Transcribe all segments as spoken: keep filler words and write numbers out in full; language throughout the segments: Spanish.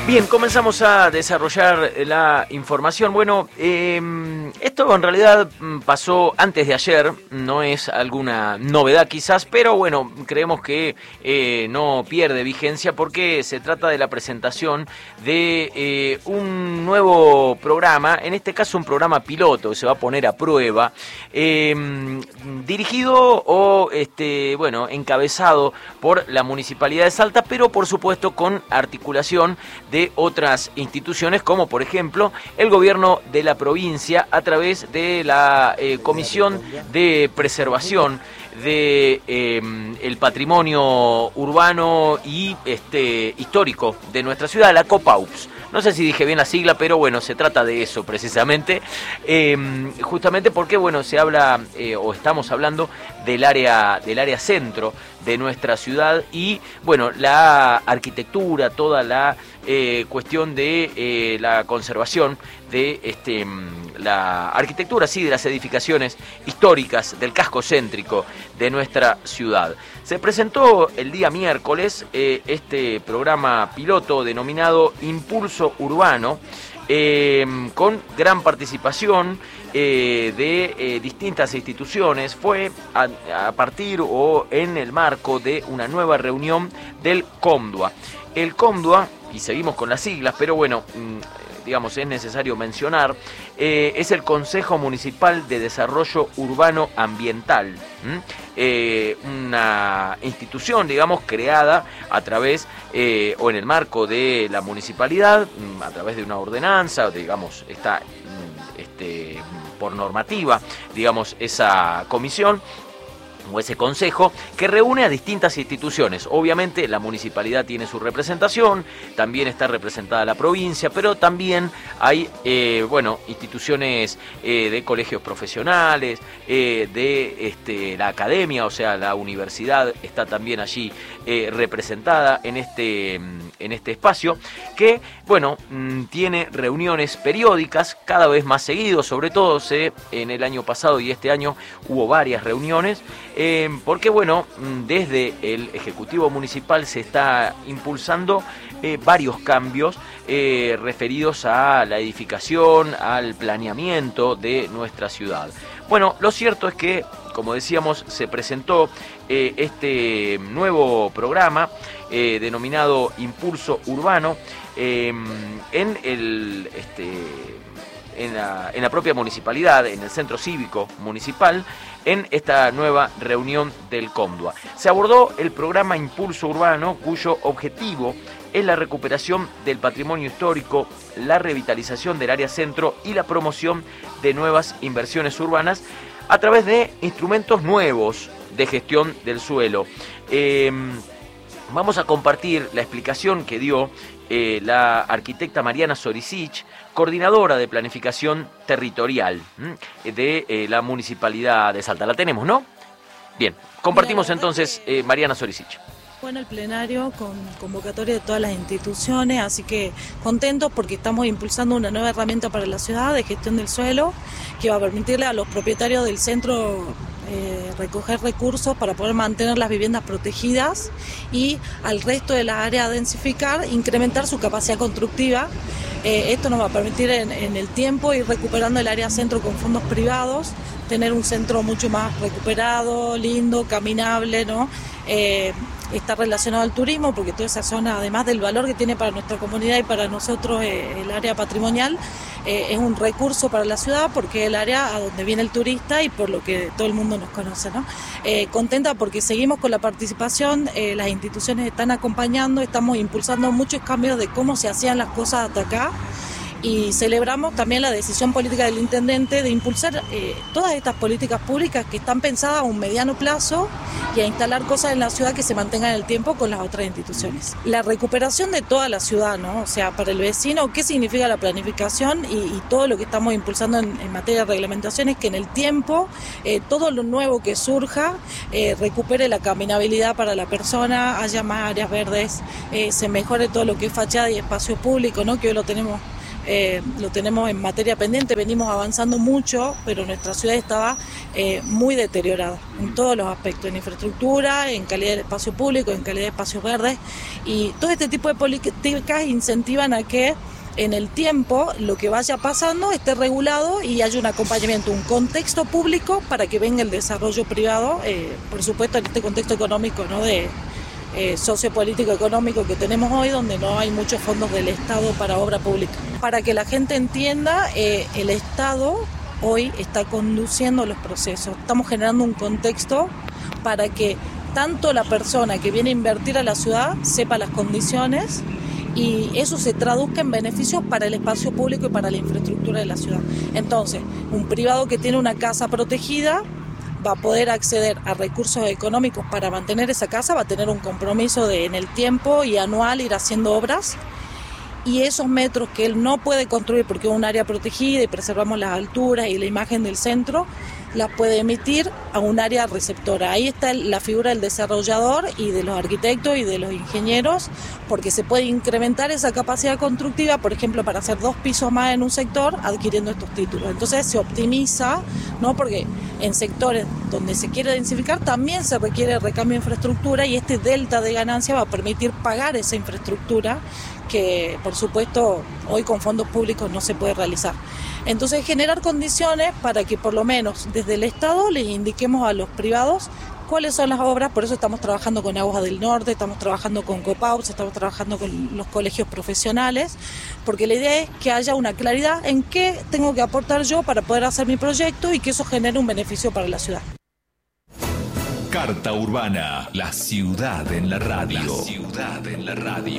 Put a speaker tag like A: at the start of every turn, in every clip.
A: Bien, comenzamos a desarrollar la información. Bueno, eh, esto en realidad pasó antes de ayer, no es alguna novedad quizás, pero bueno, creemos que eh, no pierde vigencia porque se trata de la presentación de eh, un nuevo programa, en este caso un programa piloto que se va a poner a prueba, eh, dirigido o este, bueno, encabezado por la Municipalidad de Salta, pero por supuesto con articulación de de otras instituciones, como por ejemplo el gobierno de la provincia a través de la eh, Comisión de Preservación de eh, el patrimonio urbano y este histórico de nuestra ciudad, la COPAUPS. No sé si dije bien la sigla, pero bueno, se trata de eso precisamente, eh, justamente porque bueno, se habla eh, o estamos hablando del área del área centro de nuestra ciudad y bueno, la arquitectura, toda la eh, cuestión de eh, la conservación de este la arquitectura, sí, de las edificaciones históricas del casco céntrico de nuestra ciudad. Se presentó el día miércoles eh, este programa piloto denominado Impulso Urbano, eh, con gran participación eh, de eh, distintas instituciones. Fue a, a partir o en el marco de una nueva reunión del COMDUA. El COMDUA, y seguimos con las siglas, pero bueno, digamos, es necesario mencionar, eh, es el Consejo Municipal de Desarrollo Urbano Ambiental, eh, una institución, digamos, creada a través eh, o en el marco de la municipalidad, a través de una ordenanza, digamos, está este, por normativa, digamos, esa comisión o ese consejo que reúne a distintas instituciones. Obviamente la municipalidad tiene su representación, también está representada la provincia, pero también hay eh, bueno, instituciones eh, de colegios profesionales, eh, de este, la academia, o sea, la universidad está también allí eh, representada en este, en este espacio, que bueno, tiene reuniones periódicas cada vez más seguido, sobre todo se, en el año pasado y este año hubo varias reuniones, Eh, porque bueno, desde el Ejecutivo Municipal se está impulsando eh, varios cambios eh, referidos a la edificación, al planeamiento de nuestra ciudad. Bueno, lo cierto es que, como decíamos, se presentó eh, este nuevo programa eh, denominado Impulso Urbano eh, en el... Este, En la, en la propia municipalidad, en el centro cívico municipal, en esta nueva reunión del COMDUA. Se abordó el programa Impulso Urbano, cuyo objetivo es la recuperación del patrimonio histórico, la revitalización del área centro y la promoción de nuevas inversiones urbanas a través de instrumentos nuevos de gestión del suelo. Eh, vamos a compartir la explicación que dio eh, la arquitecta Mariana Soricich, coordinadora de planificación territorial ¿m? de eh, la Municipalidad de Salta. La tenemos, ¿no? Bien, compartimos entonces eh, Mariana Soricich.
B: Bueno, el plenario con convocatoria de todas las instituciones, así que contentos porque estamos impulsando una nueva herramienta para la ciudad de gestión del suelo que va a permitirle a los propietarios del centro eh, recoger recursos para poder mantener las viviendas protegidas y al resto de la área a densificar, incrementar su capacidad constructiva. Eh, esto nos va a permitir en, en el tiempo ir recuperando el área centro con fondos privados, tener un centro mucho más recuperado, lindo, caminable, ¿no? Eh, está relacionado al turismo porque toda esa zona, además del valor que tiene para nuestra comunidad y para nosotros eh, el área patrimonial, eh, es un recurso para la ciudad porque es el área a donde viene el turista y por lo que todo el mundo nos conoce, ¿no? Eh, contenta porque seguimos con la participación, eh, las instituciones están acompañando, estamos impulsando muchos cambios de cómo se hacían las cosas hasta acá. Y celebramos también la decisión política del intendente de impulsar eh, todas estas políticas públicas que están pensadas a un mediano plazo y a instalar cosas en la ciudad que se mantengan en el tiempo con las otras instituciones. La recuperación de toda la ciudad, ¿no? O sea, para el vecino, ¿qué significa la planificación? Y, y todo lo que estamos impulsando en, en materia de reglamentación es que en el tiempo eh, todo lo nuevo que surja eh, recupere la caminabilidad para la persona, haya más áreas verdes, eh, se mejore todo lo que es fachada y espacio público, ¿no? Que hoy lo tenemos eh, lo tenemos en materia pendiente, venimos avanzando mucho, pero nuestra ciudad estaba eh, muy deteriorada en todos los aspectos, en infraestructura, en calidad de espacio público, en calidad de espacios verdes, y todo este tipo de políticas incentivan a que en el tiempo lo que vaya pasando esté regulado y haya un acompañamiento, un contexto público para que venga el desarrollo privado, eh, por supuesto en este contexto económico, ¿no?, de eh, sociopolítico económico que tenemos hoy, donde no hay muchos fondos del Estado para obra pública. Para que la gente entienda, eh, el Estado hoy está conduciendo los procesos, estamos generando un contexto para que tanto la persona que viene a invertir a la ciudad sepa las condiciones y eso se traduzca en beneficios para el espacio público y para la infraestructura de la ciudad. Entonces, un privado que tiene una casa protegida va a poder acceder a recursos económicos para mantener esa casa, va a tener un compromiso de en el tiempo y anual ir haciendo obras, y esos metros que él no puede construir porque es un área protegida y preservamos las alturas y la imagen del centro, las puede emitir a un área receptora. Ahí está la figura del desarrollador y de los arquitectos y de los ingenieros, porque se puede incrementar esa capacidad constructiva, por ejemplo, para hacer dos pisos más en un sector adquiriendo estos títulos. Entonces se optimiza, ¿no?, porque en sectores donde se quiere densificar también se requiere recambio de infraestructura y este delta de ganancia va a permitir pagar esa infraestructura que, por supuesto, hoy con fondos públicos no se puede realizar. Entonces, generar condiciones para que por lo menos desde el Estado le indiquemos a los privados cuáles son las obras. Por eso estamos trabajando con Aguas del Norte, estamos trabajando con Copauts, estamos trabajando con los colegios profesionales, porque la idea es que haya una claridad en qué tengo que aportar yo para poder hacer mi proyecto y que eso genere un beneficio para la ciudad.
C: Carta Urbana, la ciudad en la radio. La ciudad en la radio.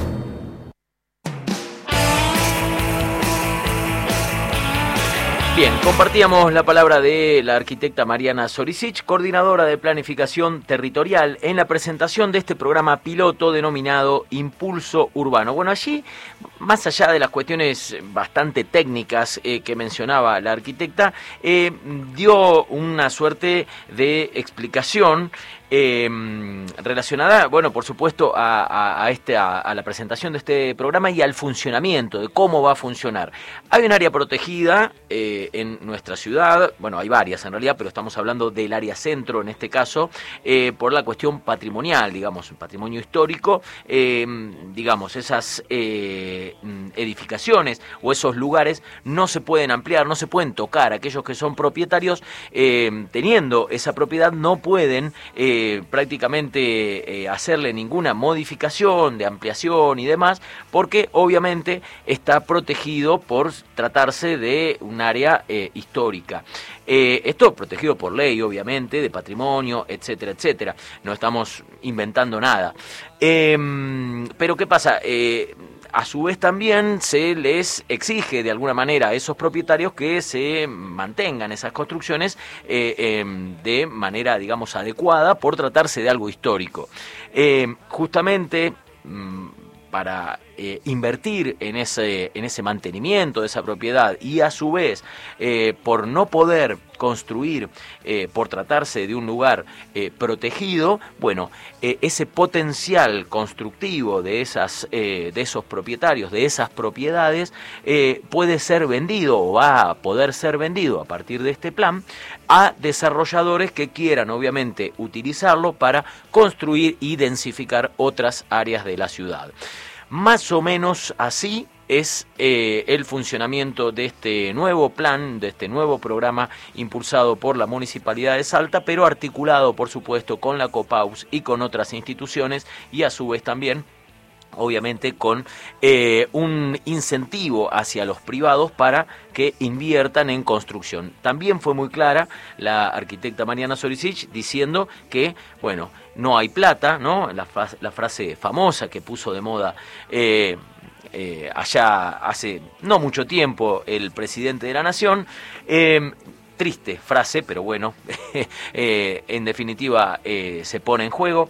A: Bien, compartíamos la palabra de la arquitecta Mariana Soricic, coordinadora de planificación territorial, en la presentación de este programa piloto denominado Impulso Urbano. Bueno, allí, más allá de las cuestiones bastante técnicas eh, que mencionaba la arquitecta, eh, dio una suerte de explicación Eh, relacionada, bueno, por supuesto, a, a, a, este, a, a la presentación de este programa y al funcionamiento, de cómo va a funcionar. Hay un área protegida eh, en nuestra ciudad, bueno, hay varias en realidad, pero estamos hablando del área centro en este caso, eh, por la cuestión patrimonial, digamos, patrimonio histórico, eh, digamos, esas eh, edificaciones o esos lugares no se pueden ampliar, no se pueden tocar. Aquellos que son propietarios, eh, teniendo esa propiedad, no pueden eh, Eh, prácticamente eh, hacerle ninguna modificación de ampliación y demás, porque obviamente está protegido por tratarse de un área eh, histórica. Eh, esto protegido por ley, obviamente, de patrimonio, etcétera, etcétera. No estamos inventando nada. Eh, pero ¿qué pasa? Eh, A su vez también se les exige de alguna manera a esos propietarios que se mantengan esas construcciones eh, eh, de manera, digamos, adecuada por tratarse de algo histórico. Eh, justamente mmm, para eh, invertir en ese, en ese mantenimiento de esa propiedad y a su vez eh, por no poder construir, eh, por tratarse de un lugar eh, protegido, bueno, eh, ese potencial constructivo de, esas, eh, de esos propietarios, de esas propiedades, eh, puede ser vendido o va a poder ser vendido a partir de este plan a desarrolladores que quieran obviamente utilizarlo para construir y densificar otras áreas de la ciudad. Más o menos así es eh, el funcionamiento de este nuevo plan, de este nuevo programa impulsado por la Municipalidad de Salta, pero articulado, por supuesto, con la Copauts y con otras instituciones y a su vez también, obviamente, con eh, un incentivo hacia los privados para que inviertan en construcción. También fue muy clara la arquitecta Mariana Soricic diciendo que, bueno, no hay plata, ¿no? La, la frase famosa que puso de moda eh, eh, allá hace no mucho tiempo el presidente de la Nación. Eh, Triste frase, pero bueno, eh, en definitiva eh, se pone en juego.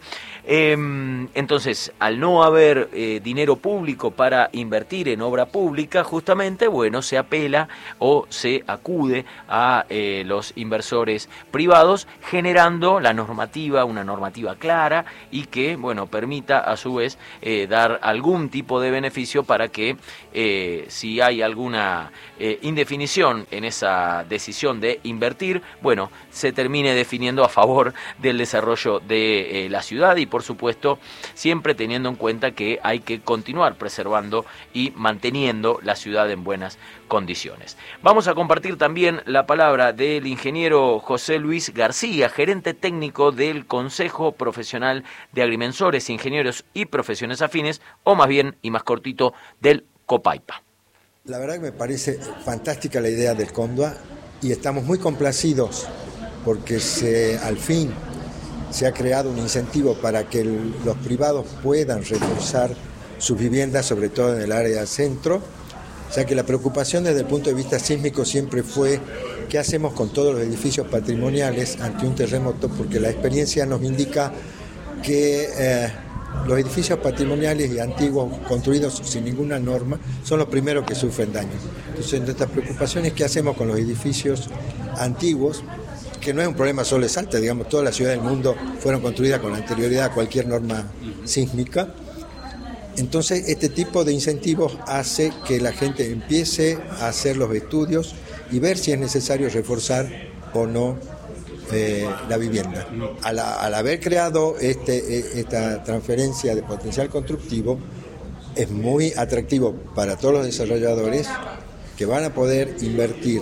A: Eh, entonces, al no haber eh, dinero público para invertir en obra pública, justamente, bueno, se apela o se acude a eh, los inversores privados, generando la normativa, una normativa clara y que, bueno, permita a su vez eh, dar algún tipo de beneficio para que eh, si hay alguna eh, indefinición en esa decisión de invertir, bueno, se termine definiendo a favor del desarrollo de eh, la ciudad y por supuesto siempre teniendo en cuenta que hay que continuar preservando y manteniendo la ciudad en buenas condiciones. Vamos a compartir también la palabra del ingeniero José Luis García, gerente técnico del Consejo Profesional de Agrimensores, Ingenieros y Profesiones Afines, o más bien y más cortito, del COPAIPA.
D: La verdad que me parece fantástica la idea del CONDUA y estamos muy complacidos porque se, al fin se ha creado un incentivo para que el, los privados puedan reforzar sus viviendas, sobre todo en el área del centro, ya que la preocupación desde el punto de vista sísmico siempre fue qué hacemos con todos los edificios patrimoniales ante un terremoto, porque la experiencia nos indica que eh, los edificios patrimoniales y antiguos construidos sin ninguna norma son los primeros que sufren daños. Entonces nuestra preocupación es qué hacemos con los edificios antiguos, que no es un problema solo de Salta, digamos, todas las ciudades del mundo fueron construidas con anterioridad a cualquier norma sísmica. Entonces este tipo de incentivos hace que la gente empiece a hacer los estudios y ver si es necesario reforzar o no eh, la vivienda. Al, al haber creado este, esta transferencia de potencial constructivo, es muy atractivo para todos los desarrolladores que van a poder invertir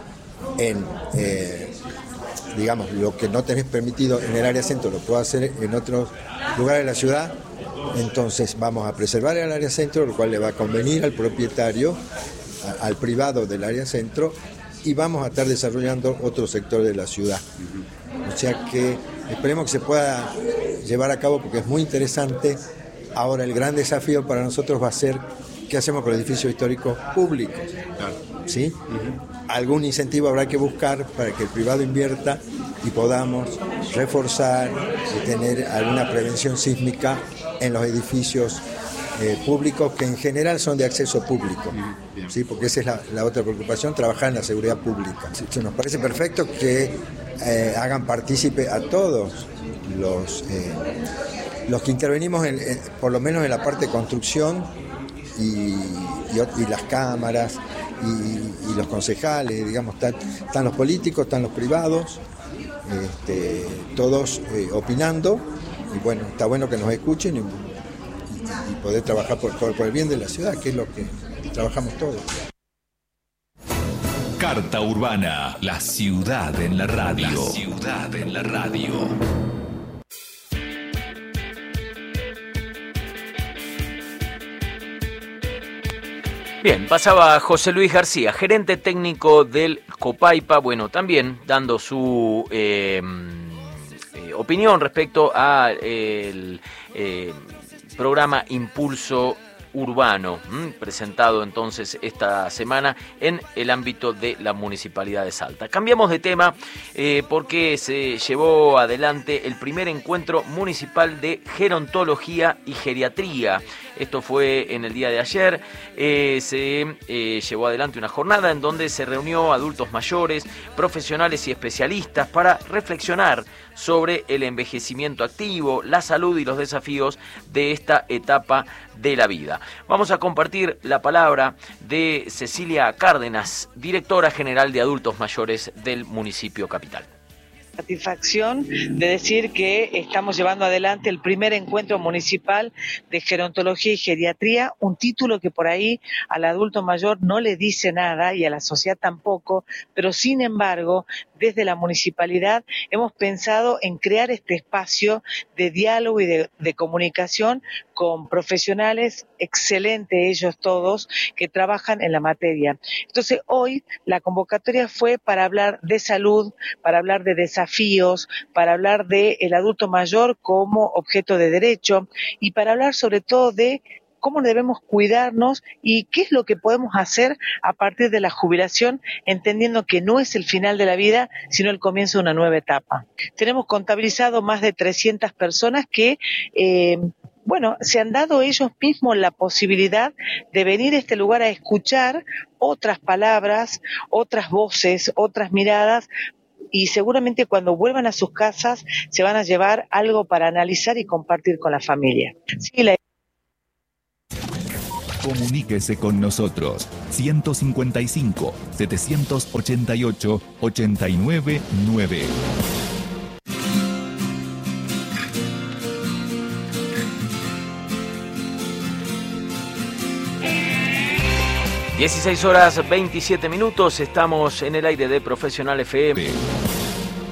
D: en, eh, digamos, lo que no tenés permitido en el área centro, lo puedo hacer en otros lugares de la ciudad. Entonces vamos a preservar el área centro, lo cual le va a convenir al propietario, a, al privado del área centro, y vamos a estar desarrollando otro sector de la ciudad. O sea que esperemos que se pueda llevar a cabo porque es muy interesante. Ahora el gran desafío para nosotros va a ser qué hacemos con los edificios históricos públicos. ¿Sí? Algún incentivo habrá que buscar para que el privado invierta y podamos reforzar y tener alguna prevención sísmica en los edificios eh, públicos que en general son de acceso público, ¿sí? Porque esa es la, la otra preocupación, trabajar en la seguridad pública. ¿Sí? Nos parece perfecto que eh, hagan partícipe a todos los, eh, los que intervenimos, en, en, por lo menos en la parte de construcción y, y, y las cámaras y, y los concejales, digamos, están, están los políticos, están los privados, este, todos eh, opinando. Y bueno, está bueno que nos escuchen y, y, y poder trabajar por, por, por el bien de la ciudad, que es lo que trabajamos todos.
C: Carta Urbana, la ciudad en la radio. La ciudad en la radio.
A: Bien, pasaba José Luis García, gerente técnico del COPAIPA, bueno, también dando su eh, eh, opinión respecto al eh, programa Impulso Urbano, ¿m? presentado entonces esta semana en el ámbito de la Municipalidad de Salta. Cambiamos de tema eh, porque se llevó adelante el primer encuentro municipal de gerontología y geriatría. Esto fue en el día de ayer, eh, se eh, llevó adelante una jornada en donde se reunió adultos mayores, profesionales y especialistas para reflexionar sobre el envejecimiento activo, la salud y los desafíos de esta etapa de la vida. Vamos a compartir la palabra de Cecilia Cárdenas, directora general de adultos mayores del municipio capital.
E: Satisfacción de decir que estamos llevando adelante el primer encuentro municipal de gerontología y geriatría, un título que por ahí al adulto mayor no le dice nada y a la sociedad tampoco, pero sin embargo, desde la municipalidad hemos pensado en crear este espacio de diálogo y de, de comunicación con profesionales excelentes ellos todos que trabajan en la materia. Entonces hoy la convocatoria fue para hablar de salud, para hablar de desafíos, para hablar del adulto mayor como objeto de derecho y para hablar sobre todo de cómo debemos cuidarnos y qué es lo que podemos hacer a partir de la jubilación, entendiendo que no es el final de la vida, sino el comienzo de una nueva etapa. Tenemos contabilizado más de trescientas personas que eh, bueno, se han dado ellos mismos la posibilidad de venir a este lugar a escuchar otras palabras, otras voces, otras miradas, y seguramente cuando vuelvan a sus casas se van a llevar algo para analizar y compartir con la familia. Sí, la...
C: Comuníquese con nosotros. ciento cincuenta y cinco, setecientos ochenta y ocho, ochenta y nueve nueve.
A: dieciséis horas veintisiete minutos, estamos en el aire de Profesional F M.